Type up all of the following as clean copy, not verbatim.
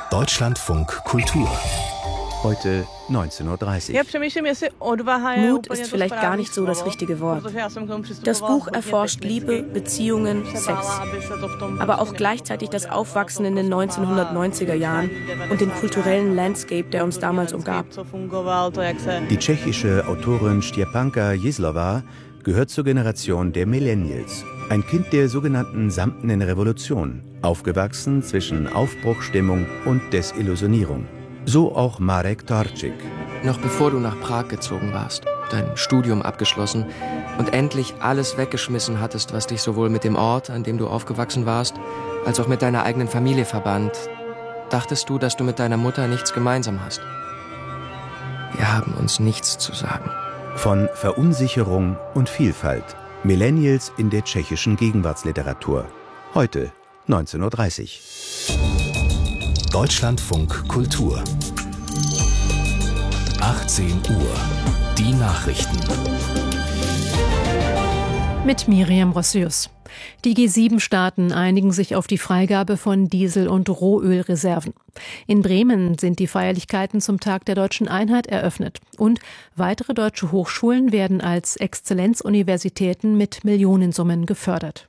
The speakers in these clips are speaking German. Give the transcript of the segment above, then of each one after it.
Deutschlandfunk Kultur. Heute 19:30 Uhr. Mut ist vielleicht gar nicht so das richtige Wort. Das Buch erforscht Liebe, Beziehungen, Sex. Aber auch gleichzeitig das Aufwachsen in den 1990er Jahren und den kulturellen Landscape, der uns damals umgab. Die tschechische Autorin Štěpánka Jízlová gehört zur Generation der Millennials. Ein Kind der sogenannten Samtenen Revolution, aufgewachsen zwischen Aufbruchsstimmung und Desillusionierung. So auch Marek Torčík. Noch bevor du nach Prag gezogen warst, dein Studium abgeschlossen und endlich alles weggeschmissen hattest, was dich sowohl mit dem Ort, an dem du aufgewachsen warst, als auch mit deiner eigenen Familie verband, dachtest du, dass du mit deiner Mutter nichts gemeinsam hast. Wir haben uns nichts zu sagen. Von Verunsicherung und Vielfalt. Millennials in der tschechischen Gegenwartsliteratur. Heute 19:30 Uhr. Deutschlandfunk Kultur. 18 Uhr. Die Nachrichten. Mit Miriam Rossius. Die G7-Staaten einigen sich auf die Freigabe von Diesel- und Rohölreserven. In Bremen sind die Feierlichkeiten zum Tag der Deutschen Einheit eröffnet. Und weitere deutsche Hochschulen werden als Exzellenzuniversitäten mit Millionensummen gefördert.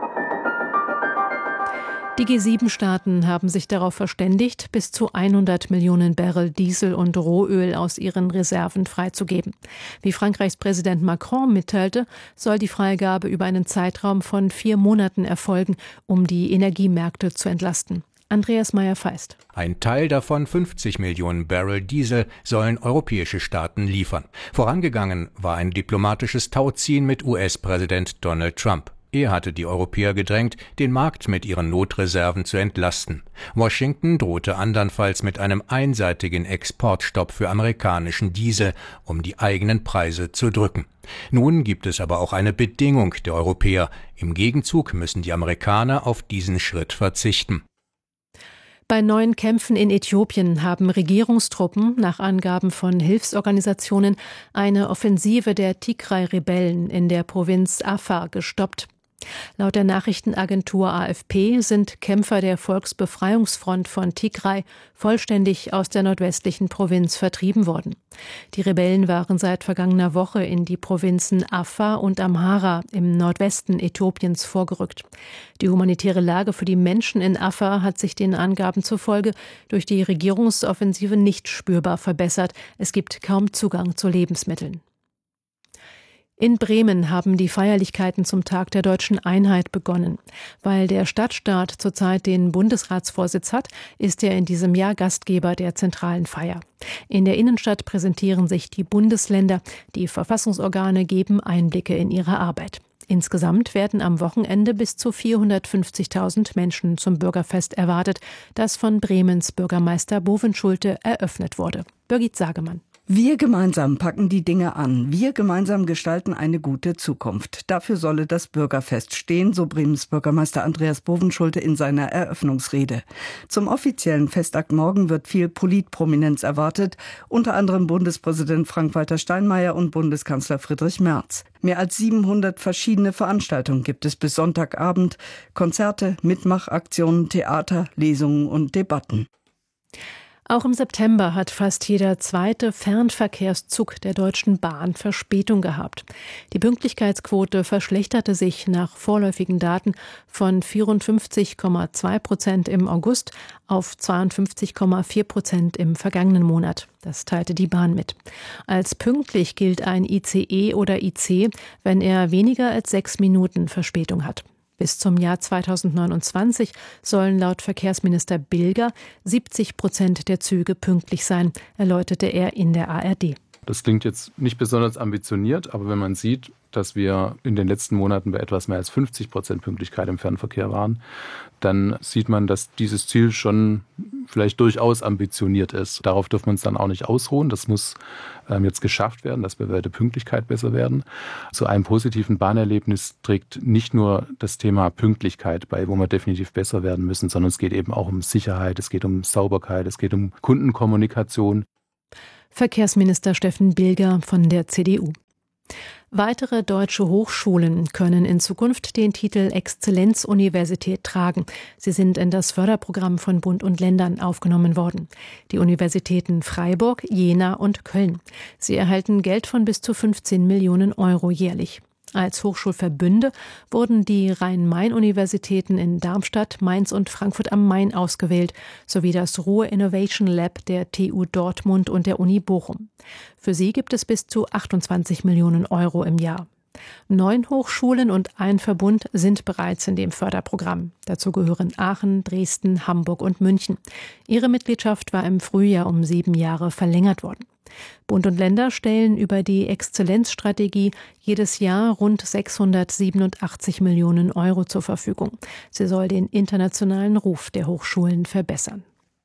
Die G7-Staaten haben sich darauf verständigt, bis zu 100 Millionen Barrel Diesel und Rohöl aus ihren Reserven freizugeben. Wie Frankreichs Präsident Macron mitteilte, soll die Freigabe über einen Zeitraum von 4 Monaten erfolgen, um die Energiemärkte zu entlasten. Andreas Meyer-Feist. Ein Teil davon, 50 Millionen Barrel Diesel, sollen europäische Staaten liefern. Vorangegangen war ein diplomatisches Tauziehen mit US-Präsident Donald Trump. Er hatte die Europäer gedrängt, den Markt mit ihren Notreserven zu entlasten. Washington drohte andernfalls mit einem einseitigen Exportstopp für amerikanischen Diesel, um die eigenen Preise zu drücken. Nun gibt es aber auch eine Bedingung der Europäer. Im Gegenzug müssen die Amerikaner auf diesen Schritt verzichten. Bei neuen Kämpfen in Äthiopien haben Regierungstruppen nach Angaben von Hilfsorganisationen eine Offensive der Tigray-Rebellen in der Provinz Afar gestoppt. Laut der Nachrichtenagentur AFP sind Kämpfer der Volksbefreiungsfront von Tigray vollständig aus der nordwestlichen Provinz vertrieben worden. Die Rebellen waren seit vergangener Woche in die Provinzen Afar und Amhara im Nordwesten Äthiopiens vorgerückt. Die humanitäre Lage für die Menschen in Afar hat sich den Angaben zufolge durch die Regierungsoffensive nicht spürbar verbessert. Es gibt kaum Zugang zu Lebensmitteln. In Bremen haben die Feierlichkeiten zum Tag der Deutschen Einheit begonnen. Weil der Stadtstaat zurzeit den Bundesratsvorsitz hat, ist er in diesem Jahr Gastgeber der zentralen Feier. In der Innenstadt präsentieren sich die Bundesländer. Die Verfassungsorgane geben Einblicke in ihre Arbeit. Insgesamt werden am Wochenende bis zu 450.000 Menschen zum Bürgerfest erwartet, das von Bremens Bürgermeister Bovenschulte eröffnet wurde. Birgit Sagemann. Wir gemeinsam packen die Dinge an. Wir gemeinsam gestalten eine gute Zukunft. Dafür solle das Bürgerfest stehen, so Bremens Bürgermeister Andreas Bovenschulte in seiner Eröffnungsrede. Zum offiziellen Festakt morgen wird viel Politprominenz erwartet, unter anderem Bundespräsident Frank-Walter Steinmeier und Bundeskanzler Friedrich Merz. Mehr als 700 verschiedene Veranstaltungen gibt es bis Sonntagabend. Konzerte, Mitmachaktionen, Theater, Lesungen und Debatten. Auch im September hat fast jeder zweite Fernverkehrszug der Deutschen Bahn Verspätung gehabt. Die Pünktlichkeitsquote verschlechterte sich nach vorläufigen Daten von 54,2% im August auf 52,4% im vergangenen Monat. Das teilte die Bahn mit. Als pünktlich gilt ein ICE oder IC, wenn er weniger als 6 Minuten Verspätung hat. Bis zum Jahr 2029 sollen laut Verkehrsminister Bilger 70% der Züge pünktlich sein, erläuterte er in der ARD. Das klingt jetzt nicht besonders ambitioniert, aber wenn man sieht, dass wir in den letzten Monaten bei etwas mehr als 50% Pünktlichkeit im Fernverkehr waren, dann sieht man, dass dieses Ziel schon vielleicht durchaus ambitioniert ist. Darauf dürfen wir uns dann auch nicht ausruhen. Das muss jetzt geschafft werden, dass wir bei der Pünktlichkeit besser werden. Zu einem positiven Bahnerlebnis trägt nicht nur das Thema Pünktlichkeit bei, wo wir definitiv besser werden müssen, sondern es geht eben auch um Sicherheit, es geht um Sauberkeit, es geht um Kundenkommunikation. Verkehrsminister Steffen Bilger von der CDU. Weitere deutsche Hochschulen können in Zukunft den Titel Exzellenzuniversität tragen. Sie sind in das Förderprogramm von Bund und Ländern aufgenommen worden. Die Universitäten Freiburg, Jena und Köln. Sie erhalten Geld von bis zu 15 Millionen Euro jährlich. Als Hochschulverbünde wurden die Rhein-Main-Universitäten in Darmstadt, Mainz und Frankfurt am Main ausgewählt, sowie das Ruhr Innovation Lab der TU Dortmund und der Uni Bochum. Für sie gibt es bis zu 28 Millionen Euro im Jahr. 9 Hochschulen und ein Verbund sind bereits in dem Förderprogramm. Dazu gehören Aachen, Dresden, Hamburg und München. Ihre Mitgliedschaft war im Frühjahr um 7 Jahre verlängert worden. Bund und Länder stellen über die Exzellenzstrategie jedes Jahr rund 687 Millionen Euro zur Verfügung. Sie soll den internationalen Ruf der Hochschulen verbessern.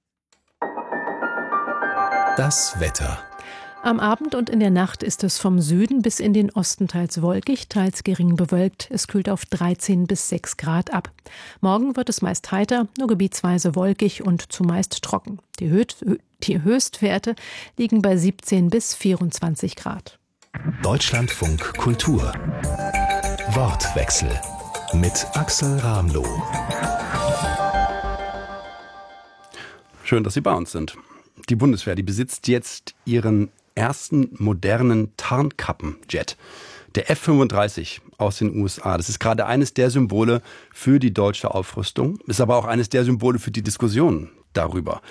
Das Wetter. Am Abend und in der Nacht ist es vom Süden bis in den Osten teils wolkig, teils gering bewölkt. Es kühlt auf 13 bis 6 Grad ab. Morgen wird es meist heiter, nur gebietsweise wolkig und zumeist trocken. Die Höchstwerte liegen bei 17 bis 24 Grad. Deutschlandfunk Kultur. Wortwechsel mit Axel Ramloh. Schön, dass Sie bei uns sind. Die Bundeswehr, die besitzt jetzt ihren ersten modernen Tarnkappenjet. Der F-35 aus den USA. Das ist gerade eines der Symbole für die deutsche Aufrüstung, ist aber auch eines der Symbole für die Diskussion darüber.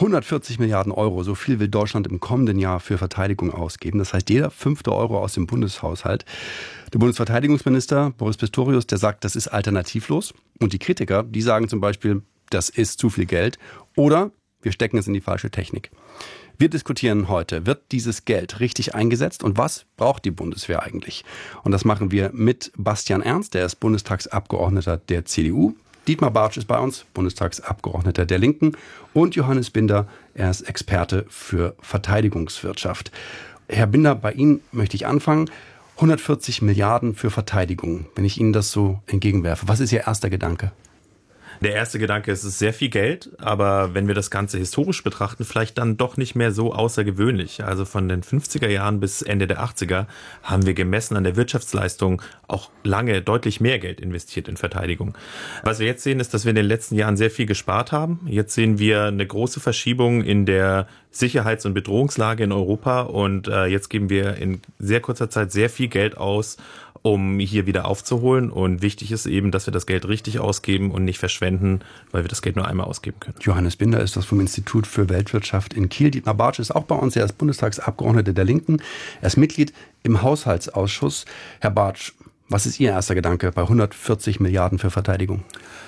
140 Milliarden Euro, so viel will Deutschland im kommenden Jahr für Verteidigung ausgeben. Das heißt, jeder 5. Euro aus dem Bundeshaushalt. Der Bundesverteidigungsminister Boris Pistorius, der sagt, das ist alternativlos. Und die Kritiker, die sagen zum Beispiel, das ist zu viel Geld. Oder wir stecken es in die falsche Technik. Wir diskutieren heute, wird dieses Geld richtig eingesetzt und was braucht die Bundeswehr eigentlich? Und das machen wir mit Bastian Ernst, der ist Bundestagsabgeordneter der CDU. Dietmar Bartsch ist bei uns, Bundestagsabgeordneter der Linken. Und Johannes Binder, er ist Experte für Verteidigungswirtschaft. Herr Binder, bei Ihnen möchte ich anfangen. 140 Milliarden für Verteidigung, wenn ich Ihnen das so entgegenwerfe. Was ist Ihr erster Gedanke? Der erste Gedanke ist, es ist sehr viel Geld, aber wenn wir das Ganze historisch betrachten, vielleicht dann doch nicht mehr so außergewöhnlich. Also von den 50er Jahren bis Ende der 80er haben wir gemessen an der Wirtschaftsleistung auch lange deutlich mehr Geld investiert in Verteidigung. Was wir jetzt sehen, ist, dass wir in den letzten Jahren sehr viel gespart haben. Jetzt sehen wir eine große Verschiebung in der Sicherheits- und Bedrohungslage in Europa und jetzt geben wir in sehr kurzer Zeit sehr viel Geld aus, um hier wieder aufzuholen. Und wichtig ist eben, dass wir das Geld richtig ausgeben und nicht verschwenden, weil wir das Geld nur einmal ausgeben können. Johannes Binder ist das vom Institut für Weltwirtschaft in Kiel. Dietmar Bartsch ist auch bei uns. Er ist Bundestagsabgeordneter der Linken. Er ist Mitglied im Haushaltsausschuss. Herr Bartsch, was ist Ihr erster Gedanke bei 140 Milliarden für Verteidigung?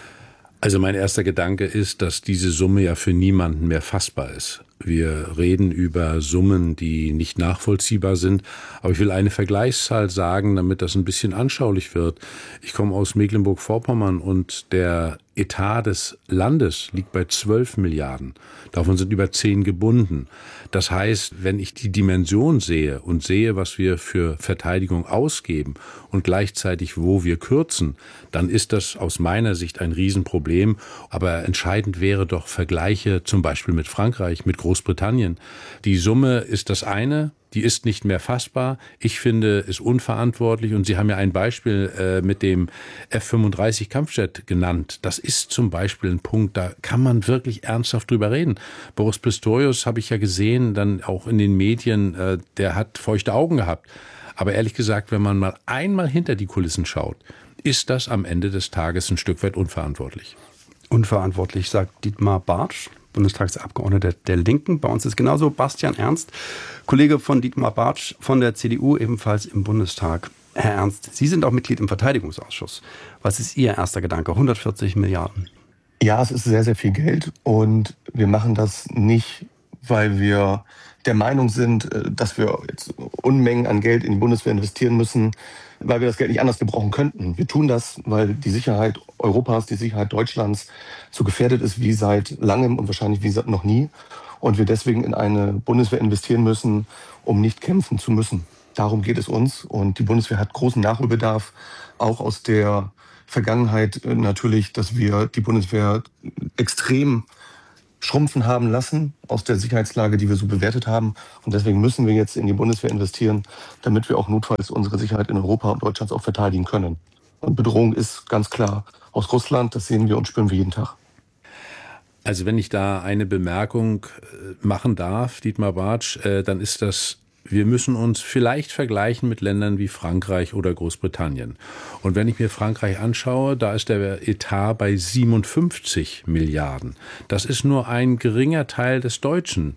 Also mein erster Gedanke ist, dass diese Summe ja für niemanden mehr fassbar ist. Wir reden über Summen, die nicht nachvollziehbar sind. Aber ich will eine Vergleichszahl sagen, damit das ein bisschen anschaulich wird. Ich komme aus Mecklenburg-Vorpommern und der Etat des Landes liegt bei 12 Milliarden. Davon sind über 10 gebunden. Das heißt, wenn ich die Dimension sehe und sehe, was wir für Verteidigung ausgeben und gleichzeitig, wo wir kürzen, dann ist das aus meiner Sicht ein Riesenproblem. Aber entscheidend wäre doch Vergleiche zum Beispiel mit Frankreich, mit Großbritannien. Die Summe ist das eine. Die ist nicht mehr fassbar. Ich finde es unverantwortlich. Und Sie haben ja ein Beispiel mit dem F-35 Kampfjet genannt. Das ist zum Beispiel ein Punkt, da kann man wirklich ernsthaft drüber reden. Boris Pistorius habe ich ja gesehen, dann auch in den Medien, der hat feuchte Augen gehabt. Aber ehrlich gesagt, wenn man mal einmal hinter die Kulissen schaut, ist das am Ende des Tages ein Stück weit unverantwortlich. Unverantwortlich, sagt Dietmar Bartsch, Bundestagsabgeordneter der Linken. Bei uns ist genauso Bastian Ernst, Kollege von Dietmar Bartsch von der CDU, ebenfalls im Bundestag. Herr Ernst, Sie sind auch Mitglied im Verteidigungsausschuss. Was ist Ihr erster Gedanke? 140 Milliarden. Ja, es ist sehr, sehr viel Geld und wir machen das nicht, weil wir der Meinung sind, dass wir jetzt Unmengen an Geld in die Bundeswehr investieren müssen, weil wir das Geld nicht anders gebrauchen könnten. Wir tun das, weil die Sicherheit Europas, die Sicherheit Deutschlands so gefährdet ist wie seit langem und wahrscheinlich wie seit noch nie. Und wir deswegen in eine Bundeswehr investieren müssen, um nicht kämpfen zu müssen. Darum geht es uns. Und die Bundeswehr hat großen Nachholbedarf, auch aus der Vergangenheit natürlich, dass wir die Bundeswehr extrem schrumpfen haben lassen aus der Sicherheitslage, die wir so bewertet haben. Und deswegen müssen wir jetzt in die Bundeswehr investieren, damit wir auch notfalls unsere Sicherheit in Europa und Deutschland auch verteidigen können. Und Bedrohung ist ganz klar aus Russland, das sehen wir und spüren wir jeden Tag. Also wenn ich da eine Bemerkung machen darf, Dietmar Bartsch, dann ist das: Wir müssen uns vielleicht vergleichen mit Ländern wie Frankreich oder Großbritannien. Und wenn ich mir Frankreich anschaue, da ist der Etat bei 57 Milliarden. Das ist nur ein geringer Teil des deutschen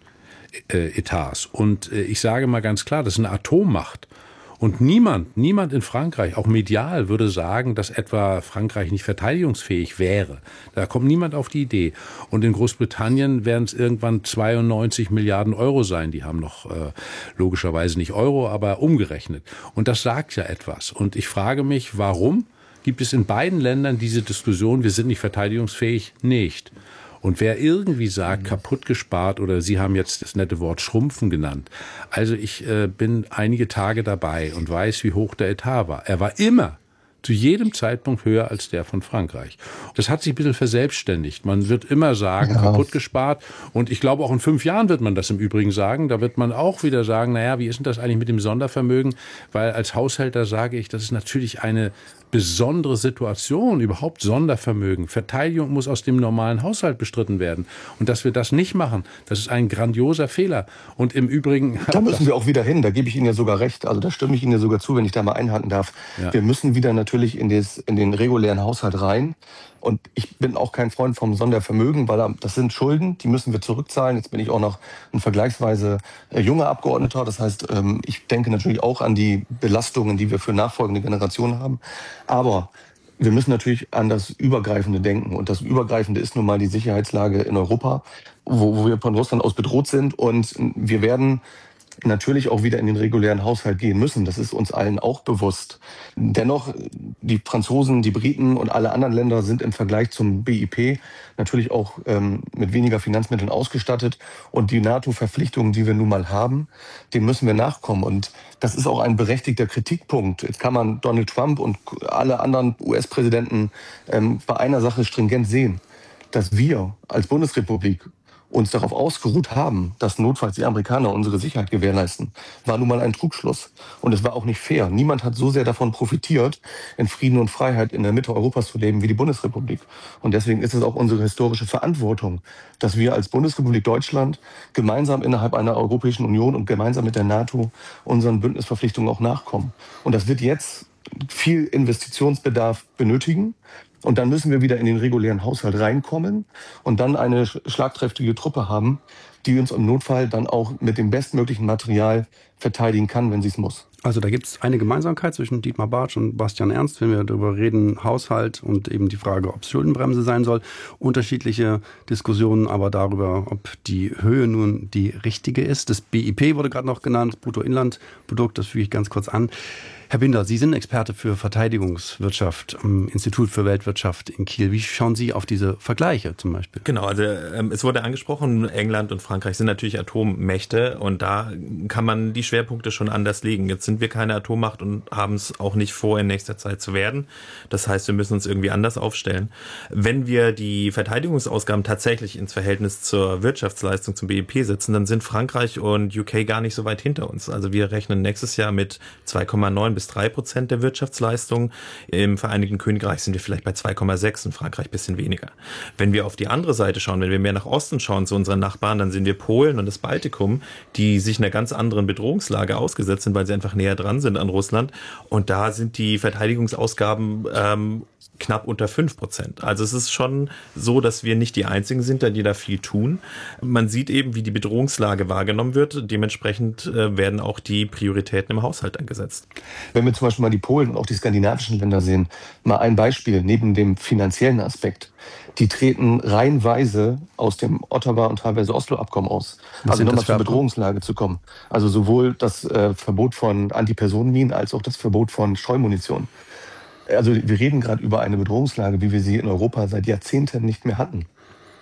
Etats. Und ich sage mal ganz klar, das ist eine Atommacht. Und niemand in Frankreich, auch medial, würde sagen, dass etwa Frankreich nicht verteidigungsfähig wäre. Da kommt niemand auf die Idee. Und in Großbritannien werden es irgendwann 92 Milliarden Euro sein. Die haben noch logischerweise nicht Euro, aber umgerechnet. Und das sagt ja etwas. Und ich frage mich, warum gibt es in beiden Ländern diese Diskussion, wir sind nicht verteidigungsfähig? Nicht. Und wer irgendwie sagt, kaputt gespart, oder Sie haben jetzt das nette Wort schrumpfen genannt. Also ich bin einige Tage dabei und weiß, wie hoch der Etat war. Er war immer zu jedem Zeitpunkt höher als der von Frankreich. Das hat sich ein bisschen verselbstständigt. Man wird immer sagen, kaputt gespart. Und ich glaube, auch in 5 Jahren wird man das im Übrigen sagen. Da wird man auch wieder sagen, naja, wie ist denn das eigentlich mit dem Sondervermögen? Weil als Haushälter sage ich, das ist natürlich eine besondere Situation, überhaupt Sondervermögen. Verteidigung muss aus dem normalen Haushalt bestritten werden. Und dass wir das nicht machen, das ist ein grandioser Fehler. Und im Übrigen... Da müssen wir auch wieder hin, da gebe ich Ihnen ja sogar recht. Also da stimme ich Ihnen ja sogar zu, wenn ich da mal einhaken darf. Ja. Wir müssen wieder natürlich in den regulären Haushalt rein. Und ich bin auch kein Freund vom Sondervermögen, weil das sind Schulden, die müssen wir zurückzahlen. Jetzt bin ich auch noch ein vergleichsweise junger Abgeordneter. Das heißt, ich denke natürlich auch an die Belastungen, die wir für nachfolgende Generationen haben. Aber wir müssen natürlich an das Übergreifende denken. Und das Übergreifende ist nun mal die Sicherheitslage in Europa, wo wir von Russland aus bedroht sind. Und wir werden natürlich auch wieder in den regulären Haushalt gehen müssen. Das ist uns allen auch bewusst. Dennoch, die Franzosen, die Briten und alle anderen Länder sind im Vergleich zum BIP natürlich auch mit weniger Finanzmitteln ausgestattet. Und die NATO-Verpflichtungen, die wir nun mal haben, dem müssen wir nachkommen. Und das ist auch ein berechtigter Kritikpunkt. Jetzt kann man Donald Trump und alle anderen US-Präsidenten bei einer Sache stringent sehen, dass wir als Bundesrepublik uns darauf ausgeruht haben, dass notfalls die Amerikaner unsere Sicherheit gewährleisten, war nun mal ein Trugschluss. Und es war auch nicht fair. Niemand hat so sehr davon profitiert, in Frieden und Freiheit in der Mitte Europas zu leben wie die Bundesrepublik. Und deswegen ist es auch unsere historische Verantwortung, dass wir als Bundesrepublik Deutschland gemeinsam innerhalb einer Europäischen Union und gemeinsam mit der NATO unseren Bündnisverpflichtungen auch nachkommen. Und das wird jetzt viel Investitionsbedarf benötigen. Und dann müssen wir wieder in den regulären Haushalt reinkommen und dann eine schlagkräftige Truppe haben, die uns im Notfall dann auch mit dem bestmöglichen Material verteidigen kann, wenn sie es muss. Also da gibt es eine Gemeinsamkeit zwischen Dietmar Bartsch und Bastian Ernst, wenn wir darüber reden, Haushalt und eben die Frage, ob es Schuldenbremse sein soll. Unterschiedliche Diskussionen aber darüber, ob die Höhe nun die richtige ist. Das BIP wurde gerade noch genannt, Bruttoinlandprodukt, das füge ich ganz kurz an. Herr Binder, Sie sind Experte für Verteidigungswirtschaft am Institut für Weltwirtschaft in Kiel. Wie schauen Sie auf diese Vergleiche zum Beispiel? Genau, also es wurde angesprochen, England und Frankreich sind natürlich Atommächte und da kann man die Schwerpunkte schon anders legen. Jetzt sind wir keine Atommacht und haben es auch nicht vor, in nächster Zeit zu werden. Das heißt, wir müssen uns irgendwie anders aufstellen. Wenn wir die Verteidigungsausgaben tatsächlich ins Verhältnis zur Wirtschaftsleistung, zum BIP setzen, dann sind Frankreich und UK gar nicht so weit hinter uns. Also wir rechnen nächstes Jahr mit 2,9 bis 3% der Wirtschaftsleistung. Im Vereinigten Königreich sind wir vielleicht bei 2,6, in Frankreich ein bisschen weniger. Wenn wir auf die andere Seite schauen, wenn wir mehr nach Osten schauen zu unseren Nachbarn, dann sind wir Polen und das Baltikum, die sich einer ganz anderen Bedrohungslage ausgesetzt sind, weil sie einfach näher dran sind an Russland. Und da sind die Verteidigungsausgaben knapp unter 5%. Also es ist schon so, dass wir nicht die Einzigen sind, die da viel tun. Man sieht eben, wie die Bedrohungslage wahrgenommen wird. Dementsprechend werden auch die Prioritäten im Haushalt angesetzt. Wenn wir zum Beispiel mal die Polen und auch die skandinavischen Länder sehen, mal ein Beispiel neben dem finanziellen Aspekt. Die treten reihenweise aus dem Ottawa- und teilweise Oslo-Abkommen aus. Also nochmal zur Bedrohungslage zu kommen. Also sowohl das Verbot von Antipersonenminen als auch das Verbot von Streumunition. Also wir reden gerade über eine Bedrohungslage, wie wir sie in Europa seit Jahrzehnten nicht mehr hatten.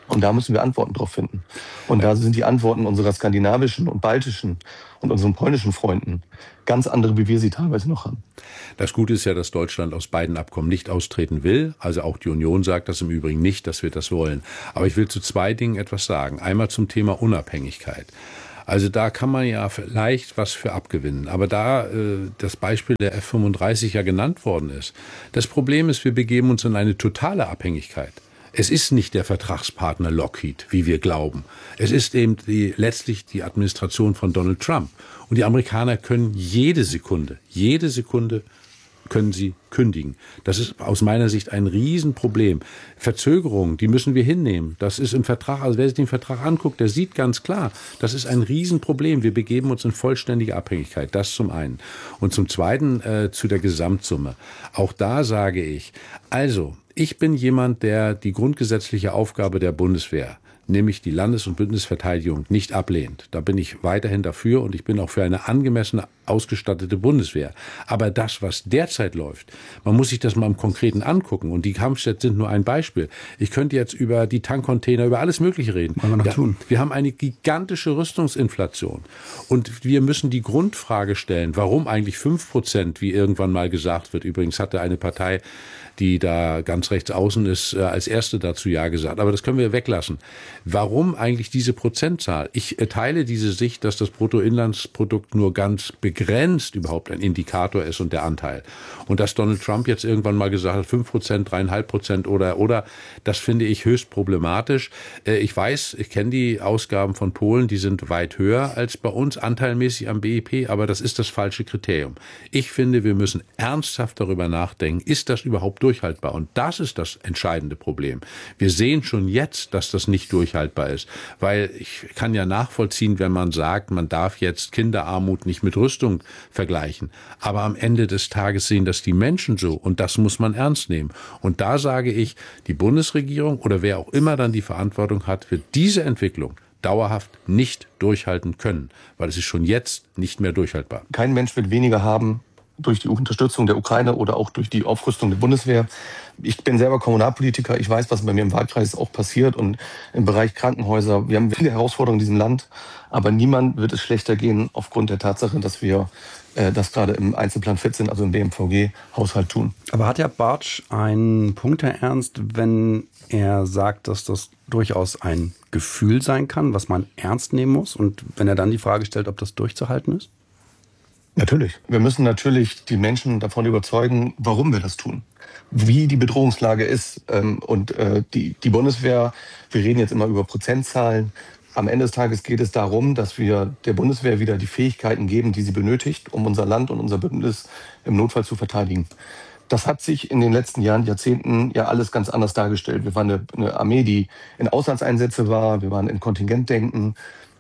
Und da müssen wir Antworten drauf finden. Und da sind die Antworten unserer skandinavischen und baltischen und unseren polnischen Freunden ganz andere, wie wir sie teilweise noch haben. Das Gute ist ja, dass Deutschland aus beiden Abkommen nicht austreten will. Also auch die Union sagt das im Übrigen nicht, dass wir das wollen. Aber ich will zu zwei Dingen etwas sagen. Einmal zum Thema Unabhängigkeit. Also da kann man ja vielleicht was für abgewinnen. Aber da das Beispiel der F-35 ja genannt worden ist, das Problem ist, wir begeben uns in eine totale Abhängigkeit. Es ist nicht der Vertragspartner Lockheed, wie wir glauben. Es ist eben letztlich die Administration von Donald Trump. Und die Amerikaner können jede Sekunde können sie kündigen. Das ist aus meiner Sicht ein Riesenproblem. Verzögerungen, die müssen wir hinnehmen. Das ist im Vertrag, also wer sich den Vertrag anguckt, der sieht ganz klar, das ist ein Riesenproblem. Wir begeben uns in vollständige Abhängigkeit. Das zum einen. Und zum zweiten zu der Gesamtsumme. Auch da sage ich, also, ich bin jemand, der die grundgesetzliche Aufgabe der Bundeswehr, nämlich die Landes- und Bündnisverteidigung, nicht ablehnt. Da bin ich weiterhin dafür und ich bin auch für eine angemessene, ausgestattete Bundeswehr. Aber das, was derzeit läuft, man muss sich das mal im Konkreten angucken. Und die Kampfjets sind nur ein Beispiel. Ich könnte jetzt über die Tankcontainer, über alles Mögliche reden. Wollen wir noch tun? Wir haben eine gigantische Rüstungsinflation. Und wir müssen die Grundfrage stellen, warum eigentlich 5%, wie irgendwann mal gesagt wird. Übrigens hatte eine Partei, die da ganz rechts außen ist, als erste dazu Ja gesagt. Aber das können wir weglassen. Warum eigentlich diese Prozentzahl? Ich teile diese Sicht, dass das Bruttoinlandsprodukt nur ganz begrenzt überhaupt ein Indikator ist und der Anteil. Und dass Donald Trump jetzt irgendwann mal gesagt hat, 5%, 3,5% oder, das finde ich höchst problematisch. Ich weiß, ich kenne die Ausgaben von Polen, die sind weit höher als bei uns, anteilmäßig am BIP, aber das ist das falsche Kriterium. Ich finde, wir müssen ernsthaft darüber nachdenken, ist das überhaupt durchhaltbar? Und das ist das entscheidende Problem. Wir sehen schon jetzt, dass das nicht durchhaltbar ist, weil ich kann ja nachvollziehen, wenn man sagt, man darf jetzt Kinderarmut nicht mit Rüstung vergleichen. Aber am Ende des Tages sehen das die Menschen so und das muss man ernst nehmen. Und da sage ich, die Bundesregierung oder wer auch immer dann die Verantwortung hat, wird diese Entwicklung dauerhaft nicht durchhalten können, weil es ist schon jetzt nicht mehr durchhaltbar. Kein Mensch wird weniger haben durch die Unterstützung der Ukraine oder auch durch die Aufrüstung der Bundeswehr. Ich bin selber Kommunalpolitiker, ich weiß, was bei mir im Wahlkreis auch passiert und im Bereich Krankenhäuser. Wir haben viele Herausforderungen in diesem Land, aber niemand wird es schlechter gehen aufgrund der Tatsache, dass wir das gerade im Einzelplan 14, also im BMVG-Haushalt tun. Aber hat Herr Bartsch einen Punkt, Herr Ernst, wenn er sagt, dass das durchaus ein Gefühl sein kann, was man ernst nehmen muss und wenn er dann die Frage stellt, ob das durchzuhalten ist? Natürlich. Wir müssen natürlich die Menschen davon überzeugen, warum wir das tun, wie die Bedrohungslage ist. Und die Bundeswehr, wir reden jetzt immer über Prozentzahlen. Am Ende des Tages geht es darum, dass wir der Bundeswehr wieder die Fähigkeiten geben, die sie benötigt, um unser Land und unser Bündnis im Notfall zu verteidigen. Das hat sich in den letzten Jahren, Jahrzehnten ja alles ganz anders dargestellt. Wir waren eine Armee, die in Auslandseinsätze war, wir waren in Kontingentdenken.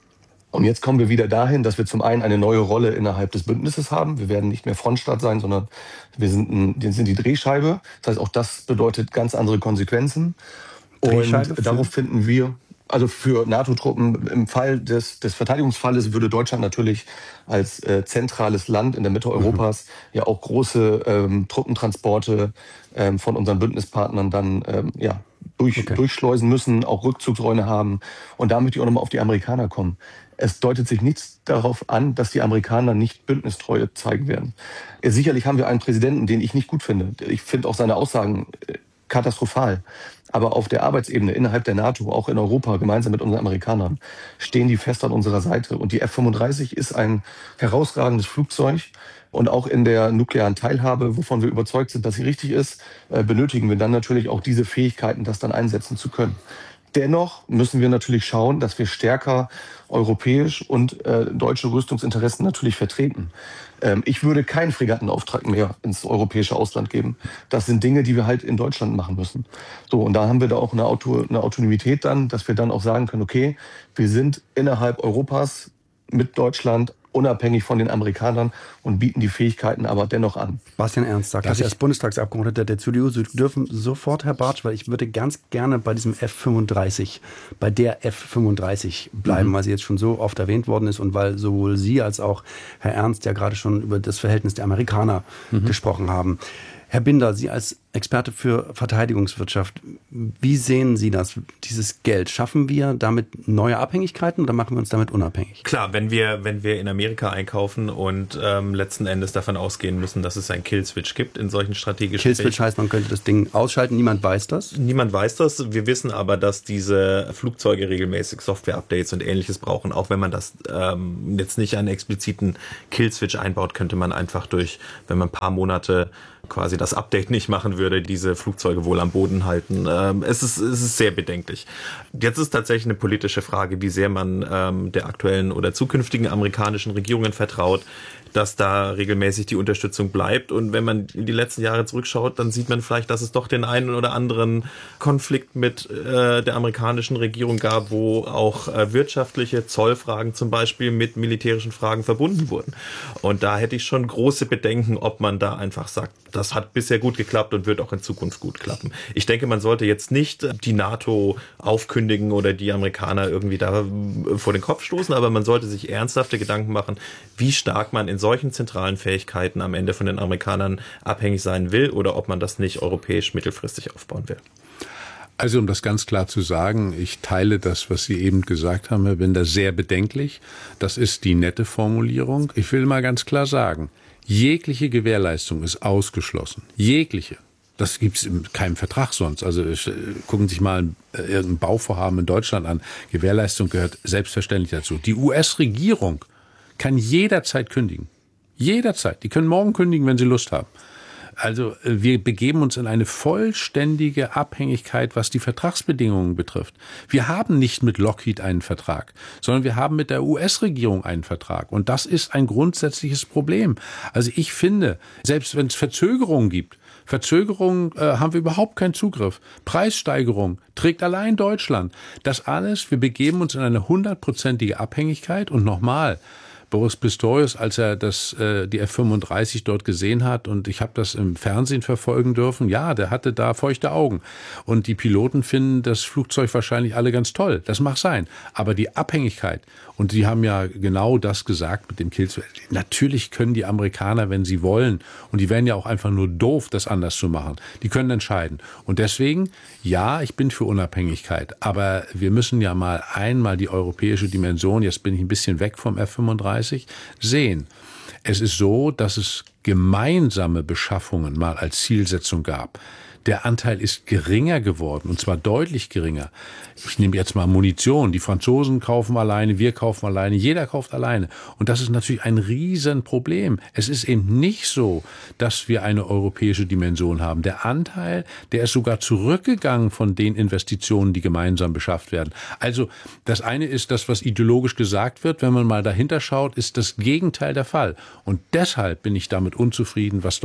Und jetzt kommen wir wieder dahin, dass wir zum einen eine neue Rolle innerhalb des Bündnisses haben. Wir werden nicht mehr Frontstaat sein, sondern wir sind die Drehscheibe. Das heißt, auch das bedeutet ganz andere Konsequenzen. Und darauf finden wir, also für NATO-Truppen im Fall des Verteidigungsfalles würde Deutschland natürlich als zentrales Land in der Mitte Europas ja auch große Truppentransporte von unseren Bündnispartnern dann durchschleusen müssen, auch Rückzugsräume haben. Und da möchte ich auch nochmal auf die Amerikaner kommen. Es deutet sich nichts darauf an, dass die Amerikaner nicht Bündnistreue zeigen werden. Sicherlich haben wir einen Präsidenten, den ich nicht gut finde. Ich finde auch seine Aussagen katastrophal. Aber auf der Arbeitsebene innerhalb der NATO, auch in Europa, gemeinsam mit unseren Amerikanern, stehen die fest an unserer Seite. Und die F-35 ist ein herausragendes Flugzeug. Und auch in der nuklearen Teilhabe, wovon wir überzeugt sind, dass sie richtig ist, benötigen wir dann natürlich auch diese Fähigkeiten, das dann einsetzen zu können. Dennoch müssen wir natürlich schauen, dass wir stärker europäisch und deutsche Rüstungsinteressen natürlich vertreten. Ich würde keinen Fregattenauftrag mehr ins europäische Ausland geben. Das sind Dinge, die wir halt in Deutschland machen müssen. So, und da haben wir da auch eine Autonomität dann, dass wir dann auch sagen können, okay, wir sind innerhalb Europas mit Deutschland unabhängig von den Amerikanern und bieten die Fähigkeiten aber dennoch an. Bastian Ernst sagt, das als Bundestagsabgeordneter der CDU, Sie dürfen sofort, Herr Bartsch, weil ich würde ganz gerne bei diesem F-35, bei der F-35 bleiben, weil sie jetzt schon so oft erwähnt worden ist und weil sowohl Sie als auch Herr Ernst ja gerade schon über das Verhältnis der Amerikaner gesprochen haben. Herr Binder, Sie als Experte für Verteidigungswirtschaft, wie sehen Sie das, dieses Geld? Schaffen wir damit neue Abhängigkeiten oder machen wir uns damit unabhängig? Klar, wenn wir in Amerika einkaufen und letzten Endes davon ausgehen müssen, dass es einen Killswitch gibt in solchen strategischen Killswitch heißt, man könnte das Ding ausschalten, niemand weiß das? Niemand weiß das. Wir wissen aber, dass diese Flugzeuge regelmäßig Software-Updates und Ähnliches brauchen. Auch wenn man das jetzt nicht einen expliziten Killswitch einbaut, könnte man einfach wenn man ein paar Monate quasi das Update nicht machen würde, diese Flugzeuge wohl am Boden halten. Es ist sehr bedenklich. Jetzt ist tatsächlich eine politische Frage, wie sehr man der aktuellen oder zukünftigen amerikanischen Regierungen vertraut, dass da regelmäßig die Unterstützung bleibt. Und wenn man in die letzten Jahre zurückschaut, dann sieht man vielleicht, dass es doch den einen oder anderen Konflikt mit der amerikanischen Regierung gab, wo auch wirtschaftliche Zollfragen zum Beispiel mit militärischen Fragen verbunden wurden. Und da hätte ich schon große Bedenken, ob man da einfach sagt, das hat bisher gut geklappt und wird auch in Zukunft gut klappen. Ich denke, man sollte jetzt nicht die NATO aufkündigen oder die Amerikaner irgendwie da vor den Kopf stoßen, aber man sollte sich ernsthafte Gedanken machen, wie stark man in solchen zentralen Fähigkeiten am Ende von den Amerikanern abhängig sein will oder ob man das nicht europäisch mittelfristig aufbauen will. Also um das ganz klar zu sagen, ich teile das, was Sie eben gesagt haben, Herr Binder, sehr bedenklich. Das ist die nette Formulierung. Ich will mal ganz klar sagen, jegliche Gewährleistung ist ausgeschlossen. Jegliche. Das gibt es in keinem Vertrag sonst. Also gucken Sie sich mal irgendein Bauvorhaben in Deutschland an. Gewährleistung gehört selbstverständlich dazu. Die US-Regierung kann jederzeit kündigen. Jederzeit. Die können morgen kündigen, wenn sie Lust haben. Also wir begeben uns in eine vollständige Abhängigkeit, was die Vertragsbedingungen betrifft. Wir haben nicht mit Lockheed einen Vertrag, sondern wir haben mit der US-Regierung einen Vertrag. Und das ist ein grundsätzliches Problem. Also ich finde, selbst wenn es Verzögerungen gibt, haben wir überhaupt keinen Zugriff. Preissteigerung trägt allein Deutschland. Das alles, wir begeben uns in eine 100%ige Abhängigkeit. Und nochmal, Boris Pistorius, als er die F-35 dort gesehen hat, und ich habe das im Fernsehen verfolgen dürfen, ja, der hatte da feuchte Augen. Und die Piloten finden das Flugzeug wahrscheinlich alle ganz toll. Das mag sein. Aber die Abhängigkeit, und Sie haben ja genau das gesagt mit dem Killswitch, natürlich können die Amerikaner, wenn sie wollen, und die wären ja auch einfach nur doof, das anders zu machen, die können entscheiden. Und deswegen, ja, ich bin für Unabhängigkeit, aber wir müssen ja mal einmal die europäische Dimension, jetzt bin ich ein bisschen weg vom F-35, sehen. Es ist so, dass es gemeinsame Beschaffungen mal als Zielsetzung gab. Der Anteil ist geringer geworden, und zwar deutlich geringer. Ich nehme jetzt mal Munition. Die Franzosen kaufen alleine, wir kaufen alleine, jeder kauft alleine. Und das ist natürlich ein Riesenproblem. Es ist eben nicht so, dass wir eine europäische Dimension haben. Der Anteil, der ist sogar zurückgegangen von den Investitionen, die gemeinsam beschafft werden. Also das eine ist das, was ideologisch gesagt wird. Wenn man mal dahinter schaut, ist das Gegenteil der Fall. Und deshalb bin ich damit unzufrieden, was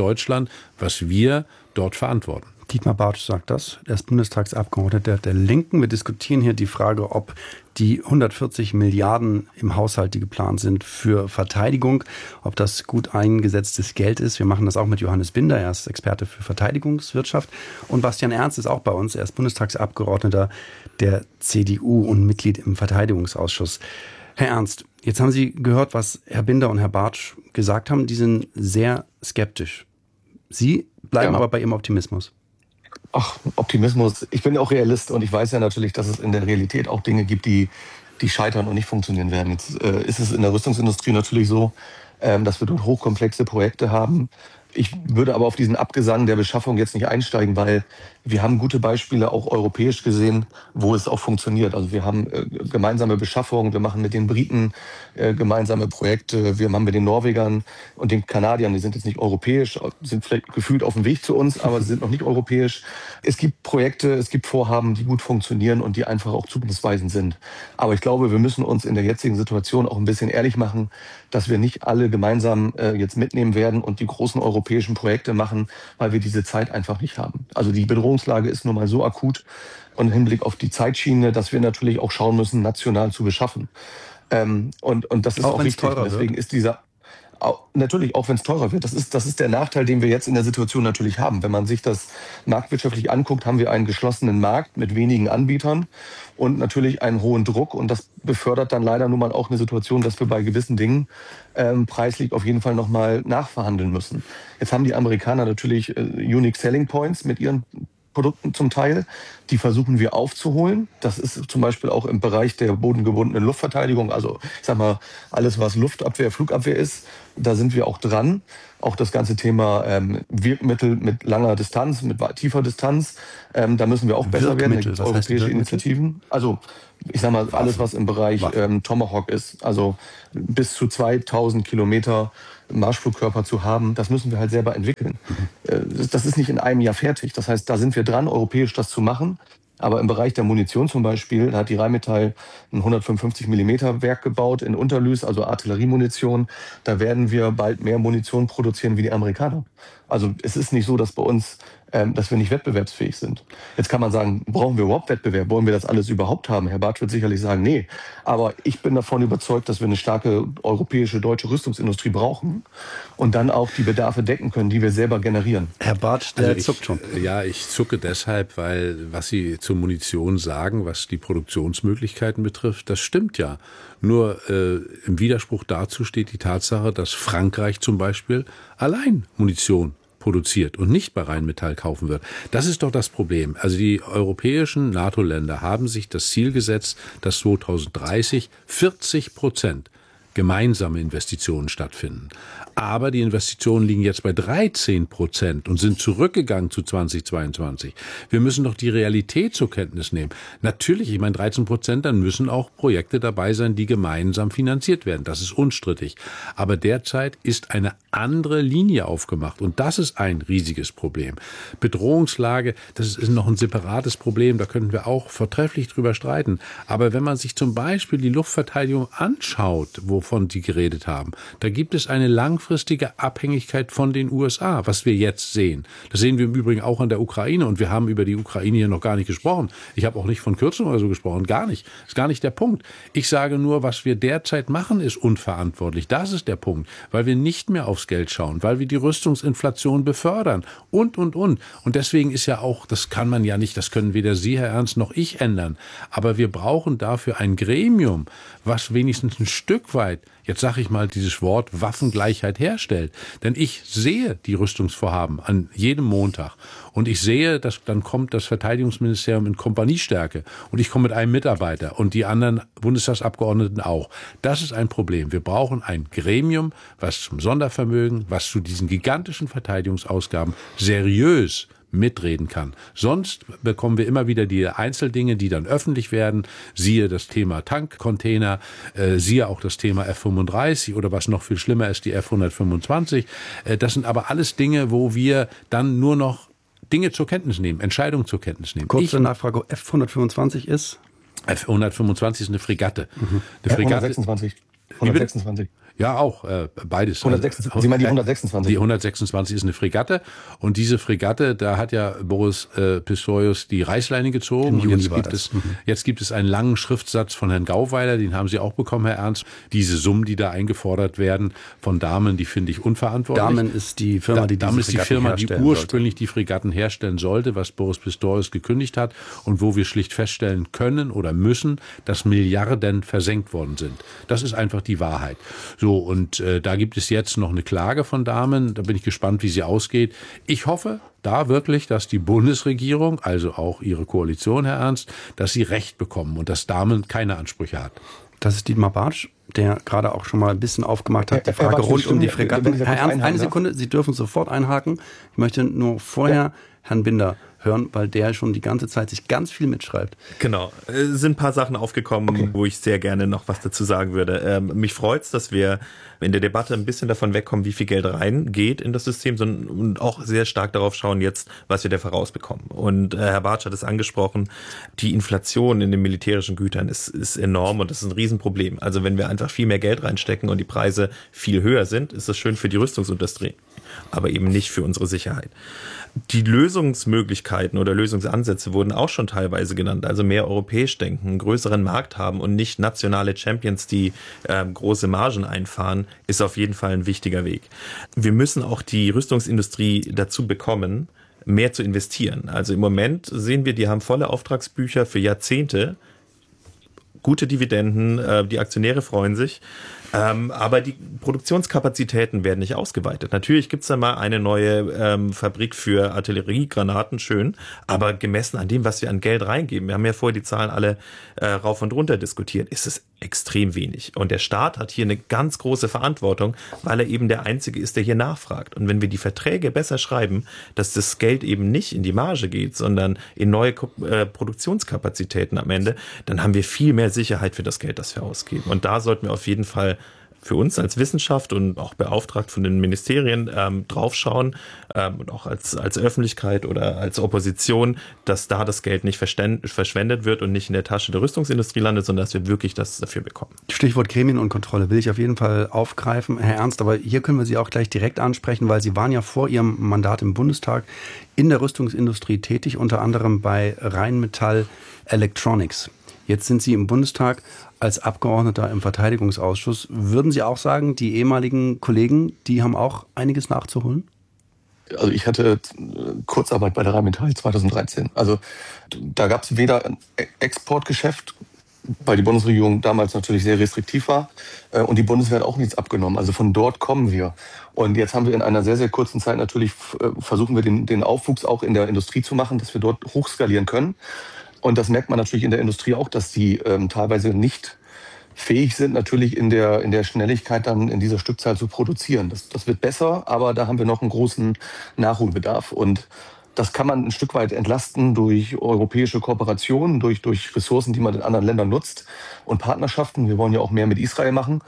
wir dort verantworten. Dietmar Bartsch sagt das. Er ist Bundestagsabgeordneter der Linken. Wir diskutieren hier die Frage, ob die 140 Milliarden im Haushalt, die geplant sind für Verteidigung, ob das gut eingesetztes Geld ist. Wir machen das auch mit Johannes Binder. Er ist Experte für Verteidigungswirtschaft. Und Bastian Ernst ist auch bei uns. Er ist Bundestagsabgeordneter der CDU und Mitglied im Verteidigungsausschuss. Herr Ernst, jetzt haben Sie gehört, was Herr Binder und Herr Bartsch gesagt haben. Die sind sehr skeptisch. Sie bleiben aber bei Ihrem Optimismus. Ach, Optimismus. Ich bin ja auch Realist und ich weiß ja natürlich, dass es in der Realität auch Dinge gibt, die scheitern und nicht funktionieren werden. Jetzt ist es in der Rüstungsindustrie natürlich so, dass wir dort hochkomplexe Projekte haben. Ich würde aber auf diesen Abgesang der Beschaffung jetzt nicht einsteigen, weil wir haben gute Beispiele, auch europäisch gesehen, wo es auch funktioniert. Also wir haben gemeinsame Beschaffungen, wir machen mit den Briten gemeinsame Projekte, wir haben mit den Norwegern und den Kanadiern, die sind jetzt nicht europäisch, sind vielleicht gefühlt auf dem Weg zu uns, aber sie sind noch nicht europäisch. Es gibt Projekte, es gibt Vorhaben, die gut funktionieren und die einfach auch zukunftsweisend sind. Aber ich glaube, wir müssen uns in der jetzigen Situation auch ein bisschen ehrlich machen, dass wir nicht alle gemeinsam jetzt mitnehmen werden und die großen europäischen Projekte machen, weil wir diese Zeit einfach nicht haben. Also die Bedrohungslage ist nun mal so akut und im Hinblick auf die Zeitschiene, dass wir natürlich auch schauen müssen, national zu beschaffen. Und das ist auch wichtig. Deswegen ist Natürlich, auch wenn es teurer wird. Das ist der Nachteil, den wir jetzt in der Situation natürlich haben. Wenn man sich das marktwirtschaftlich anguckt, haben wir einen geschlossenen Markt mit wenigen Anbietern und natürlich einen hohen Druck. Und das befördert dann leider nun mal auch eine Situation, dass wir bei gewissen Dingen preislich auf jeden Fall nochmal nachverhandeln müssen. Jetzt haben die Amerikaner natürlich Unique Selling Points mit ihren Produkten zum Teil. Die versuchen wir aufzuholen. Das ist zum Beispiel auch im Bereich der bodengebundenen Luftverteidigung. Also ich sag mal, alles was Luftabwehr, Flugabwehr ist, da sind wir auch dran. Auch das ganze Thema Wirkmittel mit langer Distanz, mit tiefer Distanz. Da müssen wir auch besser werden. Da gibt es europäische Initiativen. Also ich sag mal, alles was im Bereich Tomahawk ist. Also bis zu 2000 Kilometer Marschflugkörper zu haben, das müssen wir halt selber entwickeln. Das ist nicht in einem Jahr fertig. Das heißt, da sind wir dran, europäisch das zu machen. Aber im Bereich der Munition zum Beispiel, da hat die Rheinmetall ein 155 mm Werk gebaut in Unterlüß, also Artilleriemunition. Da werden wir bald mehr Munition produzieren wie die Amerikaner. Also es ist nicht so, dass bei uns, dass wir nicht wettbewerbsfähig sind. Jetzt kann man sagen, brauchen wir überhaupt Wettbewerb? Wollen wir das alles überhaupt haben? Herr Bartsch wird sicherlich sagen, nee. Aber ich bin davon überzeugt, dass wir eine starke europäische, deutsche Rüstungsindustrie brauchen und dann auch die Bedarfe decken können, die wir selber generieren. Herr Bartsch, der zuckt schon. Ja, ich zucke deshalb, weil was Sie zur Munition sagen, was die Produktionsmöglichkeiten betrifft, das stimmt ja. Nur im Widerspruch dazu steht die Tatsache, dass Frankreich zum Beispiel allein Munition produziert und nicht bei Rheinmetall kaufen wird. Das ist doch das Problem. Also die europäischen NATO-Länder haben sich das Ziel gesetzt, dass 2030 40% gemeinsame Investitionen stattfinden. Aber die Investitionen liegen jetzt bei 13% und sind zurückgegangen zu 2022. Wir müssen doch die Realität zur Kenntnis nehmen. Natürlich, ich meine 13%, dann müssen auch Projekte dabei sein, die gemeinsam finanziert werden. Das ist unstrittig. Aber derzeit ist eine andere Linie aufgemacht und das ist ein riesiges Problem. Bedrohungslage, das ist noch ein separates Problem, da könnten wir auch vortrefflich drüber streiten. Aber wenn man sich zum Beispiel die Luftverteidigung anschaut, wovon Sie geredet haben, da gibt es eine langfristige Abhängigkeit von den USA, was wir jetzt sehen. Das sehen wir im Übrigen auch an der Ukraine und wir haben über die Ukraine hier noch gar nicht gesprochen. Ich habe auch nicht von Kürzungen oder so gesprochen, gar nicht. Das ist gar nicht der Punkt. Ich sage nur, was wir derzeit machen, ist unverantwortlich. Das ist der Punkt, weil wir nicht mehr aufs Geld schauen, weil wir die Rüstungsinflation befördern und. Und deswegen ist ja auch, das kann man ja nicht, das können weder Sie, Herr Ernst, noch ich ändern. Aber wir brauchen dafür ein Gremium, was wenigstens ein Stück weit, jetzt sage ich mal dieses Wort, Waffengleichheit herstellt. Denn ich sehe die Rüstungsvorhaben an jedem Montag. Und ich sehe, dass dann kommt das Verteidigungsministerium in Kompaniestärke. Und ich komme mit einem Mitarbeiter und die anderen Bundestagsabgeordneten auch. Das ist ein Problem. Wir brauchen ein Gremium, was zum Sondervermögen, was zu diesen gigantischen Verteidigungsausgaben seriös mitreden kann. Sonst bekommen wir immer wieder die Einzeldinge, die dann öffentlich werden. Siehe das Thema Tankcontainer, siehe auch das Thema F-35 oder was noch viel schlimmer ist, die F-125. Das sind aber alles Dinge, wo wir dann nur noch Dinge zur Kenntnis nehmen, Entscheidungen zur Kenntnis nehmen. Kurze Nachfrage, F-125 ist? F-125 ist eine Fregatte. Eine Fregatte. 126. Ja, auch beides. 126. Sie meinen die 126? Die 126 ist eine Fregatte. Und diese Fregatte, da hat ja Boris Pistorius die Reißleine gezogen. Und jetzt gibt es einen langen Schriftsatz von Herrn Gauweiler, den haben Sie auch bekommen, Herr Ernst. Diese Summen, die da eingefordert werden von Damen, die finde ich unverantwortlich. Damen ist die Firma, die ursprünglich die Fregatten herstellen sollte, was Boris Pistorius gekündigt hat und wo wir schlicht feststellen können oder müssen, dass Milliarden versenkt worden sind. Das ist einfach die Wahrheit. So, und da gibt es jetzt noch eine Klage von Damen. Da bin ich gespannt, wie sie ausgeht. Ich hoffe da wirklich, dass die Bundesregierung, also auch Ihre Koalition, Herr Ernst, dass sie Recht bekommen und dass Damen keine Ansprüche hat. Das ist Dietmar Bartsch, der gerade auch schon mal ein bisschen aufgemacht hat, die Frage rund um die Fregatten. Herr Ernst, eine Sekunde, Sie dürfen sofort einhaken. Ich möchte nur vorher Herrn Binder hören, weil der schon die ganze Zeit sich ganz viel mitschreibt. Genau. Es sind ein paar Sachen aufgekommen, wo ich sehr gerne noch was dazu sagen würde. Mich freut's, dass wir in der Debatte ein bisschen davon wegkommen, wie viel Geld reingeht in das System, sondern und auch sehr stark darauf schauen jetzt, was wir dafür rausbekommen. Und Herr Bartsch hat es angesprochen, die Inflation in den militärischen Gütern ist enorm und das ist ein Riesenproblem. Also wenn wir einfach viel mehr Geld reinstecken und die Preise viel höher sind, ist das schön für die Rüstungsindustrie, aber eben nicht für unsere Sicherheit. Die Lösungsmöglichkeit Möglichkeiten oder Lösungsansätze wurden auch schon teilweise genannt. Also mehr europäisch denken, einen größeren Markt haben und nicht nationale Champions, die große Margen einfahren, ist auf jeden Fall ein wichtiger Weg. Wir müssen auch die Rüstungsindustrie dazu bekommen, mehr zu investieren. Also im Moment sehen wir, die haben volle Auftragsbücher für Jahrzehnte, gute Dividenden, die Aktionäre freuen sich. Aber die Produktionskapazitäten werden nicht ausgeweitet. Natürlich gibt es da mal eine neue Fabrik für Artilleriegranaten, schön, aber gemessen an dem, was wir an Geld reingeben, wir haben ja vorher die Zahlen alle rauf und runter diskutiert, ist es extrem wenig. Und der Staat hat hier eine ganz große Verantwortung, weil er eben der Einzige ist, der hier nachfragt. Und wenn wir die Verträge besser schreiben, dass das Geld eben nicht in die Marge geht, sondern in neue Produktionskapazitäten am Ende, dann haben wir viel mehr Sicherheit für das Geld, das wir ausgeben. Und da sollten wir auf jeden Fall für uns als Wissenschaft und auch beauftragt von den Ministerien draufschauen und auch als Öffentlichkeit oder als Opposition, dass da das Geld nicht verschwendet wird und nicht in der Tasche der Rüstungsindustrie landet, sondern dass wir wirklich das dafür bekommen. Stichwort Gremien und Kontrolle will ich auf jeden Fall aufgreifen, Herr Ernst, aber hier können wir Sie auch gleich direkt ansprechen, weil Sie waren ja vor Ihrem Mandat im Bundestag in der Rüstungsindustrie tätig, unter anderem bei Rheinmetall Electronics. Jetzt sind Sie im Bundestag als Abgeordneter im Verteidigungsausschuss. Würden Sie auch sagen, die ehemaligen Kollegen, die haben auch einiges nachzuholen? Also ich hatte Kurzarbeit bei der Rheinmetall 2013. Also da gab es weder ein Exportgeschäft, weil die Bundesregierung damals natürlich sehr restriktiv war, und die Bundeswehr hat auch nichts abgenommen. Also von dort kommen wir. Und jetzt haben wir in einer sehr, sehr kurzen Zeit natürlich versuchen wir den Aufwuchs auch in der Industrie zu machen, dass wir dort hochskalieren können. Und das merkt man natürlich in der Industrie auch, dass die teilweise nicht fähig sind, natürlich in der Schnelligkeit dann in dieser Stückzahl zu produzieren. Das wird besser, aber da haben wir noch einen großen Nachholbedarf. Und das kann man ein Stück weit entlasten durch europäische Kooperationen, durch Ressourcen, die man in anderen Ländern nutzt und Partnerschaften. Wir wollen ja auch mehr mit Israel machen.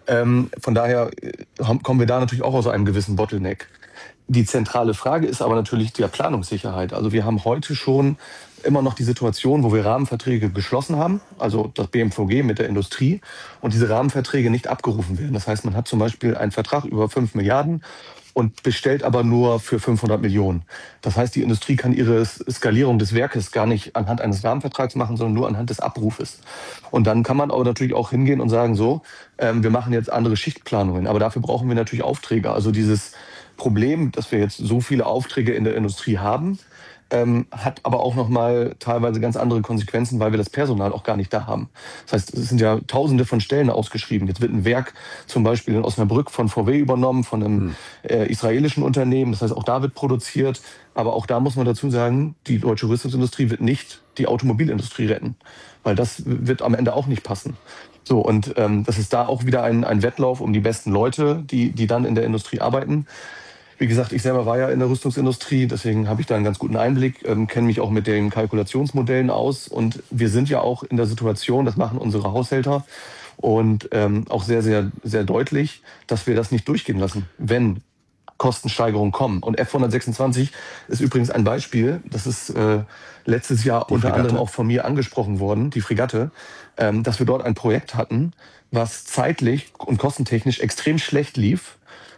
Von daher kommen wir da natürlich auch aus einem gewissen Bottleneck. Die zentrale Frage ist aber natürlich die Planungssicherheit. Also wir haben heute schon immer noch die Situation, wo wir Rahmenverträge geschlossen haben, also das BMVG mit der Industrie, und diese Rahmenverträge nicht abgerufen werden. Das heißt, man hat zum Beispiel einen Vertrag über 5 Milliarden und bestellt aber nur für 500 Millionen. Das heißt, die Industrie kann ihre Skalierung des Werkes gar nicht anhand eines Rahmenvertrags machen, sondern nur anhand des Abrufes. Und dann kann man aber natürlich auch hingehen und sagen, so, wir machen jetzt andere Schichtplanungen. Aber dafür brauchen wir natürlich Aufträge. Also dieses Problem, dass wir jetzt so viele Aufträge in der Industrie haben, hat aber auch nochmal teilweise ganz andere Konsequenzen, weil wir das Personal auch gar nicht da haben. Das heißt, es sind ja Tausende von Stellen ausgeschrieben. Jetzt wird ein Werk zum Beispiel in Osnabrück von VW übernommen, von einem israelischen Unternehmen. Das heißt, auch da wird produziert. Aber auch da muss man dazu sagen, die deutsche Rüstungsindustrie wird nicht die Automobilindustrie retten, weil das wird am Ende auch nicht passen. So, und das ist da auch wieder ein Wettlauf um die besten Leute, die dann in der Industrie arbeiten. Wie gesagt, ich selber war ja in der Rüstungsindustrie, deswegen habe ich da einen ganz guten Einblick, kenne mich auch mit den Kalkulationsmodellen aus. Und wir sind ja auch in der Situation, das machen unsere Haushälter und auch sehr, sehr, sehr deutlich, dass wir das nicht durchgehen lassen, wenn Kostensteigerungen kommen. Und F-126 ist übrigens ein Beispiel, das ist letztes Jahr unter anderem auch von mir angesprochen worden, die Fregatte, dass wir dort ein Projekt hatten, was zeitlich und kostentechnisch extrem schlecht lief.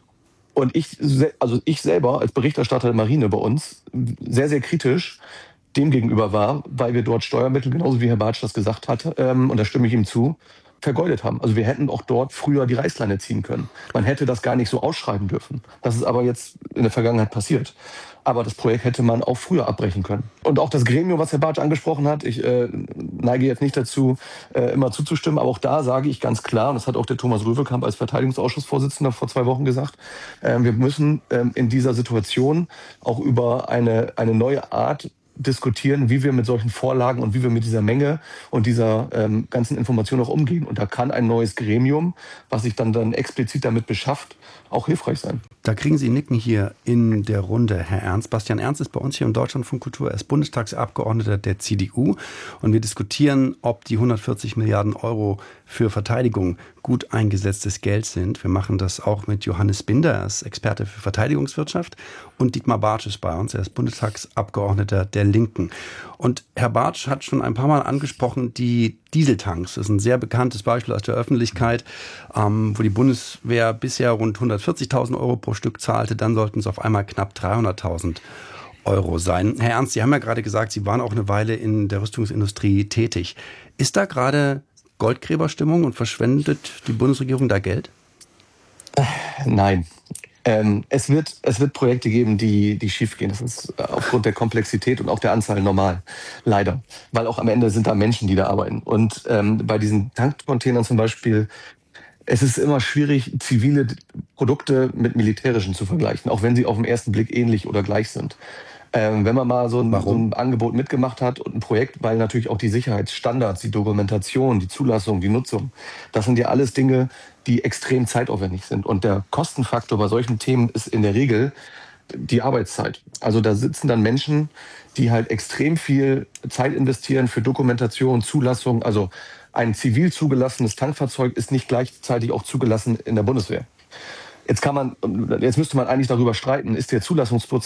Und ich selber als Berichterstatter der Marine bei uns sehr, sehr kritisch dem gegenüber war, weil wir dort Steuermittel, genauso wie Herr Bartsch das gesagt hat, und da stimme ich ihm zu, vergeudet haben. Also wir hätten auch dort früher die Reißleine ziehen können. Man hätte das gar nicht so ausschreiben dürfen. Das ist aber jetzt in der Vergangenheit passiert. Aber das Projekt hätte man auch früher abbrechen können. Und auch das Gremium, was Herr Bartsch angesprochen hat, ich neige jetzt nicht dazu, immer zuzustimmen, aber auch da sage ich ganz klar, und das hat auch der Thomas Röwekamp als Verteidigungsausschussvorsitzender vor 2 Wochen gesagt, wir müssen in dieser Situation auch über eine neue Art diskutieren, wie wir mit solchen Vorlagen und wie wir mit dieser Menge und dieser ganzen Information auch umgehen. Und da kann ein neues Gremium, was sich dann explizit damit beschafft, auch hilfreich sein. Da kriegen Sie Nicken hier in der Runde, Herr Ernst. Bastian Ernst ist bei uns hier im Deutschlandfunk Kultur. Er ist Bundestagsabgeordneter der CDU. Und wir diskutieren, ob die 140 Milliarden Euro für Verteidigung gut eingesetztes Geld sind. Wir machen das auch mit Johannes Binder, er ist Experte für Verteidigungswirtschaft. Und Dietmar Bartsch ist bei uns, er ist Bundestagsabgeordneter der Linken. Und Herr Bartsch hat schon ein paar Mal angesprochen, die Dieseltanks. Das ist ein sehr bekanntes Beispiel aus der Öffentlichkeit, wo die Bundeswehr bisher rund 140.000 Euro pro Stück zahlte. Dann sollten es auf einmal knapp 300.000 Euro sein. Herr Ernst, Sie haben ja gerade gesagt, Sie waren auch eine Weile in der Rüstungsindustrie tätig. Ist da gerade Goldgräberstimmung und verschwendet die Bundesregierung da Geld? Nein. Es wird Projekte geben, die schief gehen. Das ist aufgrund der Komplexität und auch der Anzahl normal. Leider. Weil auch am Ende sind da Menschen, die da arbeiten. Und bei diesen Tankcontainern zum Beispiel, es ist immer schwierig, zivile Produkte mit militärischen zu vergleichen, auch wenn sie auf den ersten Blick ähnlich oder gleich sind. Wenn man mal so ein Angebot mitgemacht hat und ein Projekt, weil natürlich auch die Sicherheitsstandards, die Dokumentation, die Zulassung, die Nutzung, das sind ja alles Dinge, die extrem zeitaufwendig sind. Und der Kostenfaktor bei solchen Themen ist in der Regel die Arbeitszeit. Also da sitzen dann Menschen, die halt extrem viel Zeit investieren für Dokumentation, Zulassung. Also ein zivil zugelassenes Tankfahrzeug ist nicht gleichzeitig auch zugelassen in der Bundeswehr. Jetzt müsste man eigentlich darüber streiten, ist der Zulassungsprozess